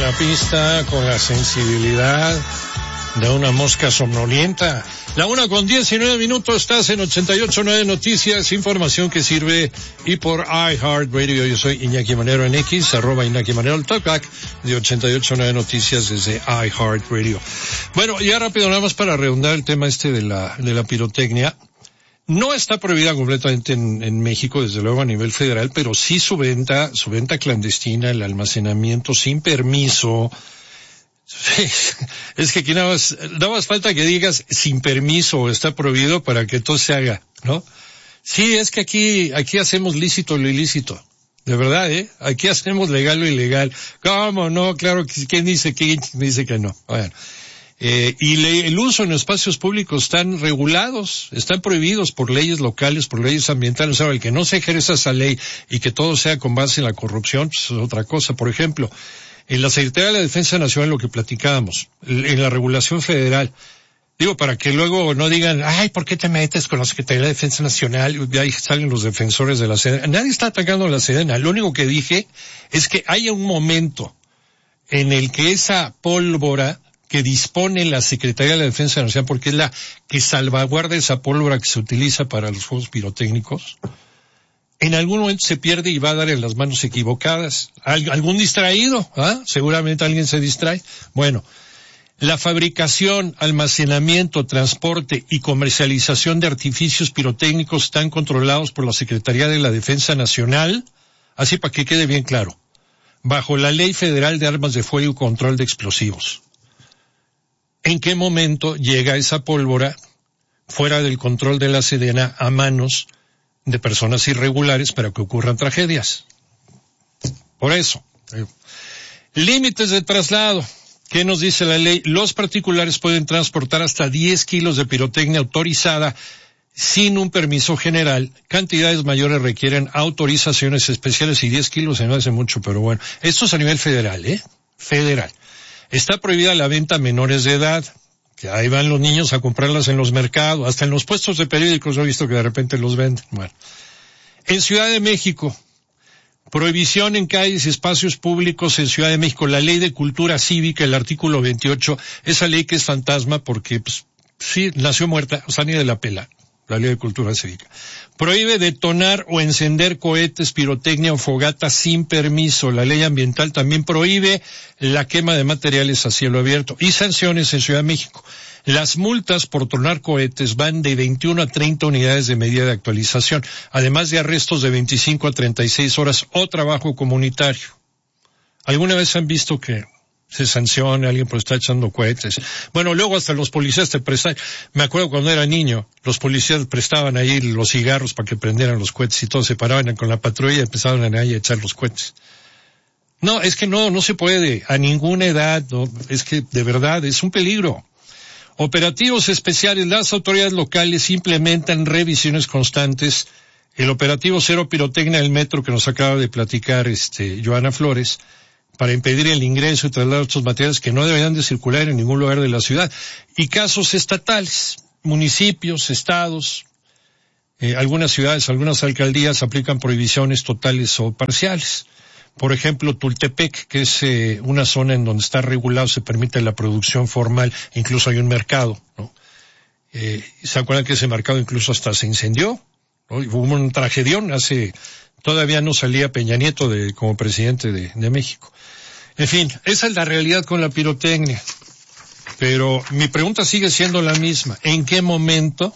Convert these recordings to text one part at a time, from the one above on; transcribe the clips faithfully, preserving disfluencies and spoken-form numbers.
la pista con la sensibilidad de una mosca somnolienta. La una con diecinueve minutos, estás en ochenta y ocho punto nueve Noticias, información que sirve y por iHeartRadio. Yo soy Iñaki Manero en X, arroba Iñaki Manero, el talkback de ochenta y ocho punto nueve Noticias desde iHeartRadio. Bueno, ya rápido nada más para redundar el tema este de la, de la pirotecnia. No está prohibida completamente en, en México, desde luego a nivel federal, pero sí su venta, su venta clandestina, el almacenamiento sin permiso. Es que aquí nada más, nada más falta que digas sin permiso o está prohibido para que todo se haga, ¿no? Sí, es que aquí, aquí hacemos lícito lo ilícito. De verdad, ¿eh? Aquí hacemos legal lo ilegal. ¿Cómo no? Claro, ¿quién dice que, quién dice que no? Bueno. Eh, y le, el uso en espacios públicos están regulados, están prohibidos por leyes locales, por leyes ambientales. Ahora, el que no se ejerza esa ley y que todo sea con base en la corrupción, pues es otra cosa. Por ejemplo, en la Secretaría de la Defensa Nacional, lo que platicábamos, en la regulación federal, digo, para que luego no digan, ay, ¿por qué te metes con la Secretaría de la Defensa Nacional? Y ahí salen los defensores de la Sedena. Nadie está atacando a la Sedena. Lo único que dije es que haya un momento en el que esa pólvora que dispone la Secretaría de la Defensa Nacional, porque es la que salvaguarda esa pólvora que se utiliza para los fuegos pirotécnicos, en algún momento se pierde y va a dar en las manos equivocadas. ¿Al, algún distraído? ¿Ah? Seguramente alguien se distrae. Bueno, la fabricación, almacenamiento, transporte y comercialización de artificios pirotécnicos están controlados por la Secretaría de la Defensa Nacional, así para que quede bien claro, bajo la Ley Federal de Armas de Fuego y Control de Explosivos. ¿En qué momento llega esa pólvora fuera del control de la Sedena a manos de personas irregulares para que ocurran tragedias? Por eso. Eh, límites de traslado. ¿Qué nos dice la ley? Los particulares pueden transportar hasta diez kilos de pirotecnia autorizada sin un permiso general. Cantidades mayores requieren autorizaciones especiales y diez kilos se no hace mucho, pero bueno. Esto es a nivel federal, ¿eh? Federal. Está prohibida la venta a menores de edad, que ahí van los niños a comprarlas en los mercados, hasta en los puestos de periódicos he visto que de repente los venden. Bueno, en Ciudad de México, prohibición en calles y espacios públicos en Ciudad de México, la Ley de Cultura Cívica, el artículo veintiocho, esa ley que es fantasma porque, pues, sí, nació muerta, o sea, ni de la pela, la Ley de Cultura Cívica. Prohíbe detonar o encender cohetes, pirotecnia o fogata sin permiso. La ley ambiental también prohíbe la quema de materiales a cielo abierto. Y sanciones en Ciudad de México. Las multas por tronar cohetes van de veintiuno a treinta unidades de medida de actualización, además de arrestos de veinticinco a treinta y seis horas o trabajo comunitario. ¿Alguna vez han visto que se sanciona a alguien por estar echando cohetes? Bueno, luego hasta los policías te prestan. Me acuerdo cuando era niño, los policías prestaban ahí los cigarros para que prendieran los cohetes y todos se paraban con la patrulla y empezaban ahí a echar los cohetes. No, es que no, no se puede, a ninguna edad, no, es que de verdad es un peligro. Operativos especiales, las autoridades locales implementan revisiones constantes. El operativo Cero Pirotecnia del Metro que nos acaba de platicar este Joana Flores, para impedir el ingreso y traslado de estos materiales que no deberían de circular en ningún lugar de la ciudad. Y casos estatales, municipios, estados, eh, algunas ciudades, algunas alcaldías aplican prohibiciones totales o parciales. Por ejemplo, Tultepec, que es eh, una zona en donde está regulado, se permite la producción formal, incluso hay un mercado, ¿no? Eh, ¿se acuerdan que ese mercado incluso hasta se incendió? ¿No? Y hubo un tragedión hace... Todavía no salía Peña Nieto de, como presidente de, de México. En fin, esa es la realidad con la pirotecnia. Pero mi pregunta sigue siendo la misma. ¿En qué momento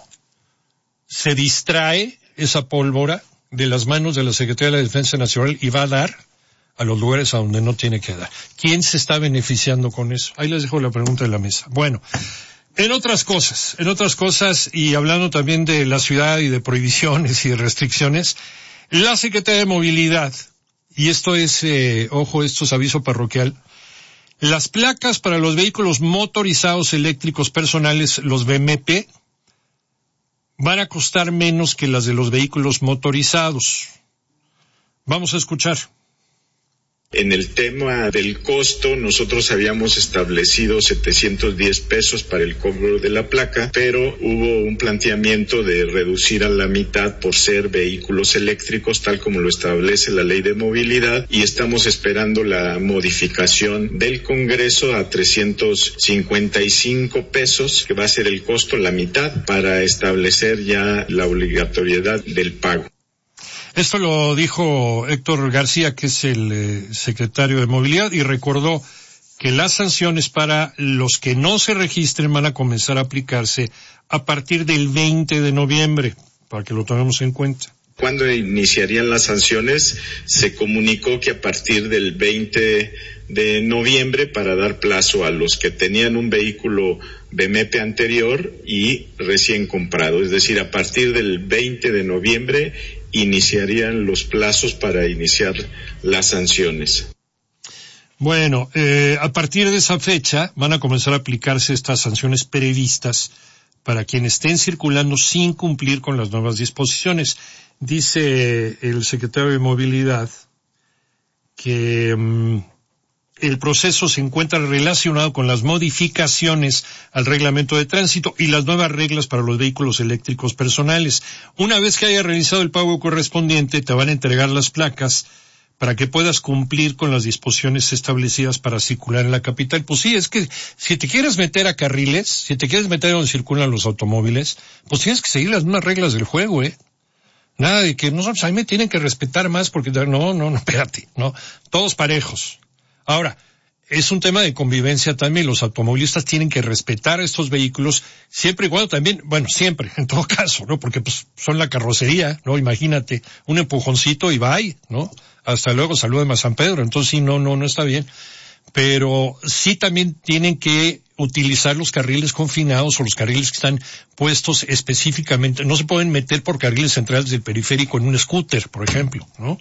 se distrae esa pólvora de las manos de la Secretaría de la Defensa Nacional y va a dar a los lugares a donde no tiene que dar? ¿Quién se está beneficiando con eso? Ahí les dejo la pregunta en la mesa. Bueno, en otras cosas, en otras cosas, y hablando también de la ciudad y de prohibiciones y de restricciones, la Secretaría de Movilidad, y esto es, eh, ojo, esto es aviso parroquial, las placas para los vehículos motorizados eléctricos personales, los B M P, van a costar menos que las de los vehículos motorizados. Vamos a escuchar. En el tema del costo, nosotros habíamos establecido setecientos diez pesos para el cobro de la placa, pero hubo un planteamiento de reducir a la mitad por ser vehículos eléctricos, tal como lo establece la Ley de Movilidad, y estamos esperando la modificación del Congreso a trescientos cincuenta y cinco pesos, que va a ser el costo la mitad, para establecer ya la obligatoriedad del pago. Esto lo dijo Héctor García, que es el eh, secretario de Movilidad, y recordó que las sanciones para los que no se registren van a comenzar a aplicarse a partir del veinte de noviembre, para que lo tomemos en cuenta. Cuando iniciarían las sanciones, se comunicó que a partir del veinte de noviembre, para dar plazo a los que tenían un vehículo B M P anterior y recién comprado. Es decir, a partir del veinte de noviembre iniciarían los plazos para iniciar las sanciones. Bueno, eh, a partir de esa fecha van a comenzar a aplicarse estas sanciones previstas para quienes estén circulando sin cumplir con las nuevas disposiciones. Dice el secretario de Movilidad que um, el proceso se encuentra relacionado con las modificaciones al reglamento de tránsito y las nuevas reglas para los vehículos eléctricos personales. Una vez que haya realizado el pago correspondiente, te van a entregar las placas para que puedas cumplir con las disposiciones establecidas para circular en la capital. Pues sí, es que si te quieres meter a carriles, si te quieres meter donde circulan los automóviles, pues tienes que seguir las mismas reglas del juego, ¿eh? Nada de que nosotros a mí me tienen que respetar más porque no, no, no, espérate, no, todos parejos. Ahora, es un tema de convivencia también, los automovilistas tienen que respetar a estos vehículos, siempre y cuando también, bueno, siempre, en todo caso, ¿no? Porque pues son la carrocería, ¿no? Imagínate, un empujoncito y bye, ¿no? Hasta luego, salúdame a San Pedro, entonces sí, no, no, no está bien. Pero sí también tienen que utilizar los carriles confinados o los carriles que están puestos específicamente. No se pueden meter por carriles centrales del periférico en un scooter, por ejemplo, ¿no?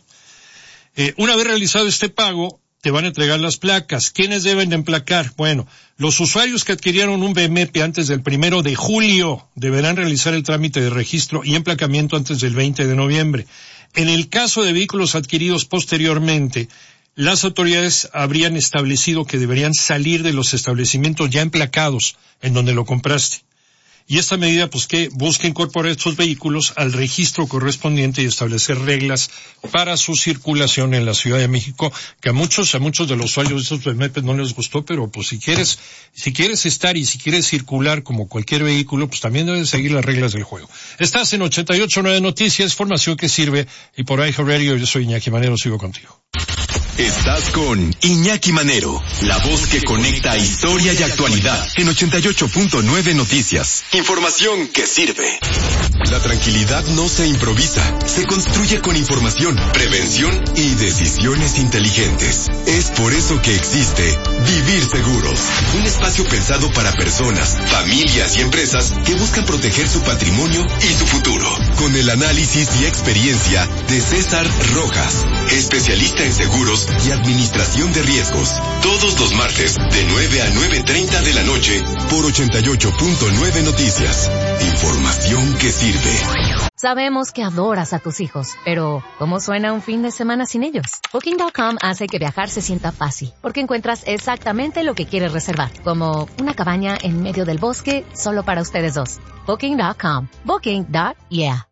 Eh, una vez realizado este pago, te van a entregar las placas. ¿Quiénes deben de emplacar? Bueno, los usuarios que adquirieron un B M P antes del primero de julio deberán realizar el trámite de registro y emplacamiento antes del veinte de noviembre. En el caso de vehículos adquiridos posteriormente, las autoridades habrían establecido que deberían salir de los establecimientos ya emplacados en donde lo compraste. Y esta medida, pues que busca incorporar estos vehículos al registro correspondiente y establecer reglas para su circulación en la Ciudad de México, que a muchos, a muchos de los usuarios de estos B M P no les gustó, pero pues si quieres, si quieres estar y si quieres circular como cualquier vehículo, pues también debes seguir las reglas del juego. Estás en ochenta y ocho punto nueve Noticias, formación que sirve, y por iHeart Radio, yo soy Iñaki Manero, sigo contigo. Estás con Iñaki Manero, la voz que conecta historia y actualidad en ochenta y ocho punto nueve Noticias. Información que sirve. La tranquilidad no se improvisa, se construye con información, prevención y decisiones inteligentes. Es por eso que existe Vivir Seguros, un espacio pensado para personas, familias y empresas que buscan proteger su patrimonio y su futuro. Con el análisis y experiencia de César Rojas, especialista en seguros y administración de riesgos. Todos los martes de nueve a nueve treinta de la noche por ochenta y ocho punto nueve Noticias. Información que sirve. Sabemos que adoras a tus hijos, pero ¿cómo suena un fin de semana sin ellos? Booking punto com hace que viajar se sienta fácil, porque encuentras exactamente lo que quieres reservar, como una cabaña en medio del bosque solo para ustedes dos. Booking punto com. Booking punto yeah.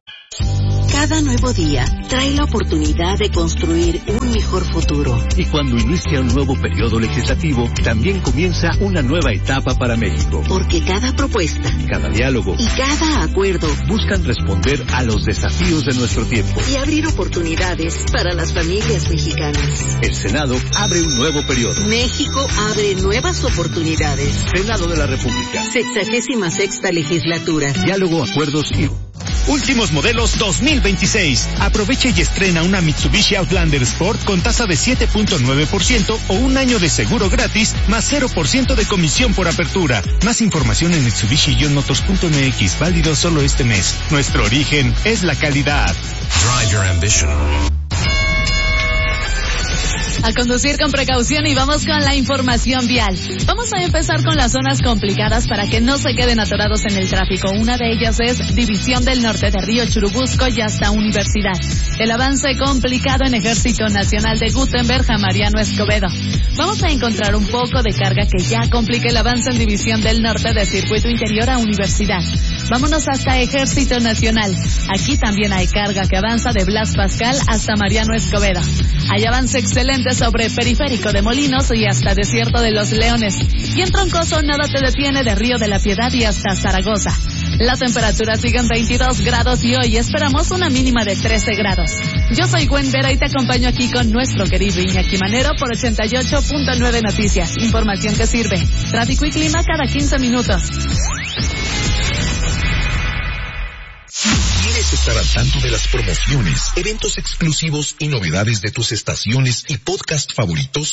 Cada nuevo día trae la oportunidad de construir un mejor futuro. Y cuando inicia un nuevo periodo legislativo, también comienza una nueva etapa para México. Porque cada propuesta, cada diálogo y cada acuerdo buscan responder a los desafíos de nuestro tiempo y abrir oportunidades para las familias mexicanas. El Senado abre un nuevo periodo. México abre nuevas oportunidades. Senado de la República. Sexagésima sexta legislatura. Diálogo, acuerdos y... Últimos modelos dos mil veintiséis. Aprovecha y estrena una Mitsubishi Outlander Sport con tasa de siete punto nueve por ciento o un año de seguro gratis más cero por ciento de comisión por apertura. Más información en Mitsubishi Motors punto m x, válido solo este mes. Nuestro origen es la calidad. Drive your ambition. A conducir con precaución y vamos con la información vial. Vamos a empezar con las zonas complicadas para que no se queden atorados en el tráfico. Una de ellas es División del Norte de Río Churubusco y hasta Universidad. El avance complicado en Ejército Nacional de Gutenberg a Mariano Escobedo. Vamos a encontrar un poco de carga que ya complica el avance en División del Norte de Circuito Interior a Universidad. Vámonos hasta Ejército Nacional. Aquí también hay carga que avanza de Blas Pascal hasta Mariano Escobedo. Hay avance excelente sobre Periférico de Molinos y hasta Desierto de los Leones. Y en Troncoso nada te detiene de Río de la Piedad y hasta Zaragoza. La temperatura sigue en veintidós grados y hoy esperamos una mínima de trece grados. Yo soy Gwen Vera y te acompaño aquí con nuestro querido Iñaki Manero por ochenta y ocho punto nueve Noticias. Información que sirve. Tráfico y clima cada quince minutos. ¿Quieres estar al tanto de las promociones, eventos exclusivos y novedades de tus estaciones y podcast favoritos?